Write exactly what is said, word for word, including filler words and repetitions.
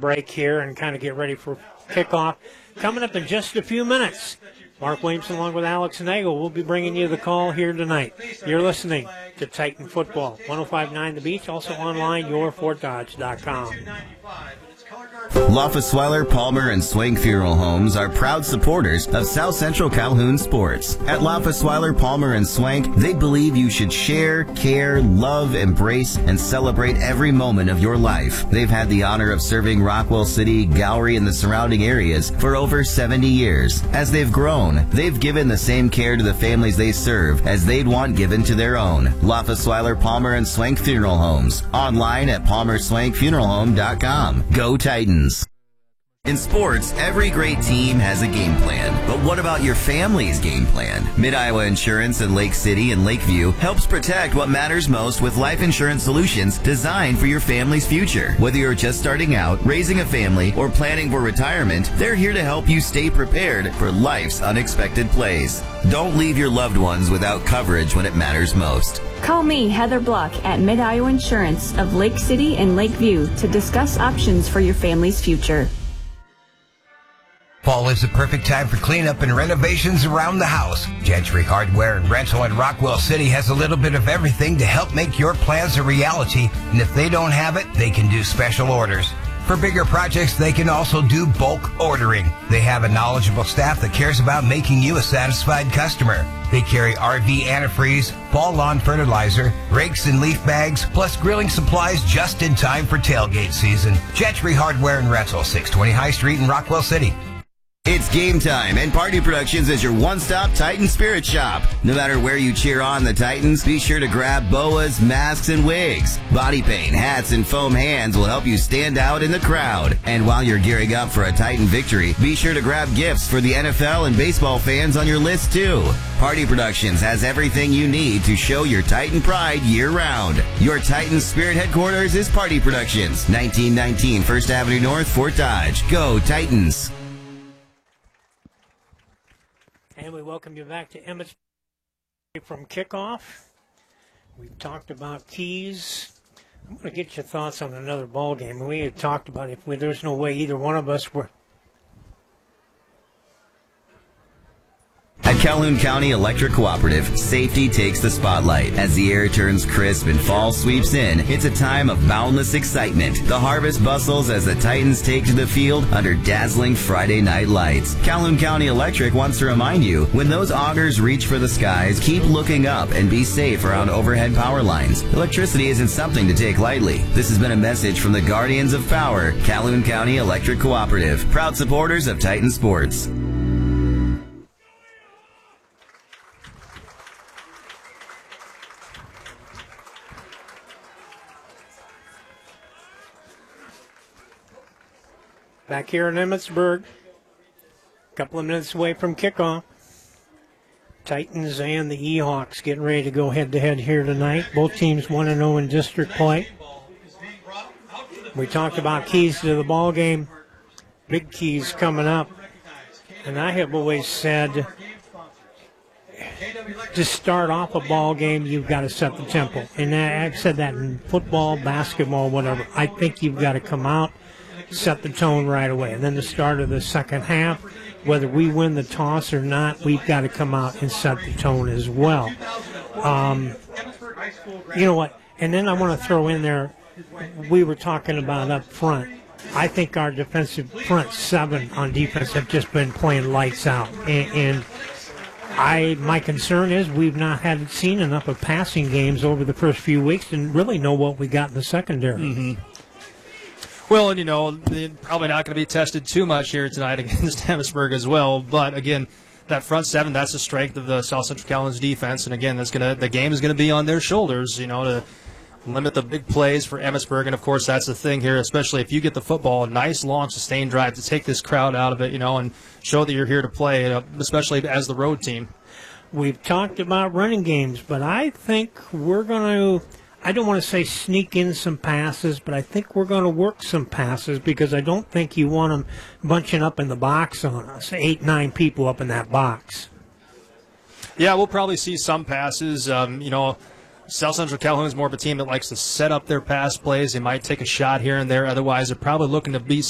break here and kind of get ready for kickoff. Coming up in just a few minutes, Mark Williamson along with Alex Nagel will be bringing you the call here tonight. You're listening to Titan Football, one oh five point nine The Beach, also online, your fort dodge dot com. Loftusweiler, Palmer, and Swank Funeral Homes are proud supporters of South Central Calhoun sports. At Loftusweiler, Palmer, and Swank, they believe you should share, care, love, embrace, and celebrate every moment of your life. They've had the honor of serving Rockwell City, Gowrie, and the surrounding areas for over seventy years. As they've grown, they've given the same care to the families they serve as they'd want given to their own. Loftusweiler, Palmer, and Swank Funeral Homes. Online at palmer swank funeral home dot com. Go Titans! In sports, every great team has a game plan. But what about your family's game plan? Mid-Iowa Insurance in Lake City and Lakeview helps protect what matters most with life insurance solutions designed for your family's future. Whether you're just starting out, raising a family, or planning for retirement, they're here to help you stay prepared for life's unexpected plays. Don't leave your loved ones without coverage when it matters most. Call me, Heather Block, at Mid-Iowa Insurance of Lake City and Lakeview to discuss options for your family's future. Fall is the perfect time for cleanup and renovations around the house. Gentry Hardware and Rental in Rockwell City has a little bit of everything to help make your plans a reality. And if they don't have it, they can do special orders. For bigger projects, they can also do bulk ordering. They have a knowledgeable staff that cares about making you a satisfied customer. They carry R V antifreeze, fall lawn fertilizer, rakes and leaf bags, plus grilling supplies just in time for tailgate season. Gentry Hardware and Rental, six twenty High Street in Rockwell City. It's game time, and Party Productions is your one-stop Titan Spirit shop. No matter where you cheer on the Titans, be sure to grab boas, masks, and wigs. Body paint, hats, and foam hands will help you stand out in the crowd. And while you're gearing up for a Titan victory, be sure to grab gifts for the N F L and baseball fans on your list, too. Party Productions has everything you need to show your Titan pride year-round. Your Titan Spirit headquarters is Party Productions, nineteen nineteen First Avenue North, Fort Dodge. Go Titans! And we welcome you back to Emmett from kickoff. We've talked about keys. I'm going to get your thoughts on another ball game. We had talked about if we, there's no way either one of us were. At Calhoun County Electric Cooperative, safety takes the spotlight. As the air turns crisp and fall sweeps in, it's a time of boundless excitement. The harvest bustles as the Titans take to the field under dazzling Friday night lights. Calhoun County Electric wants to remind you, when those augers reach for the skies, keep looking up and be safe around overhead power lines. Electricity isn't something to take lightly. This has been a message from the Guardians of Power, Calhoun County Electric Cooperative, proud supporters of Titan Sports. Back here in Emmetsburg, a couple of minutes away from kickoff. Titans and the E-Hawks getting ready to go head-to-head here tonight. Both teams one and oh in district play. We talked about keys to the ball game. Big keys coming up. And I have always said, to start off a ball game, you've got to set the tempo. And I've said that in football, basketball, whatever. I think you've got to come out, set the tone right away. And then the start of the second half, whether we win the toss or not, we've got to come out and set the tone as well. Um, you know what? And then I want to throw in there, we were talking about up front. I think our defensive front seven on defense have just been playing lights out. And, and I, my concern is we've not had seen enough of passing games over the first few weeks and really know what we got in the secondary. Mm-hmm. Well, and, you know, they're probably not going to be tested too much here tonight against Emmetsburg as well. But, again, that front seven, that's the strength of the South Central Calhoun's defense. And, again, that's gonna the game is going to be on their shoulders, you know, to limit the big plays for Emmetsburg. And, of course, that's the thing here, especially if you get the football, a nice, long, sustained drive to take this crowd out of it, you know, and show that you're here to play, especially as the road team. We've talked about running games, but I think we're going to – I don't want to say sneak in some passes, but I think we're going to work some passes because I don't think you want them bunching up in the box on us, eight, nine people up in that box. Yeah, we'll probably see some passes. Um, you know, South Central Calhoun is more of a team that likes to set up their pass plays. They might take a shot here and there. Otherwise, they're probably looking to be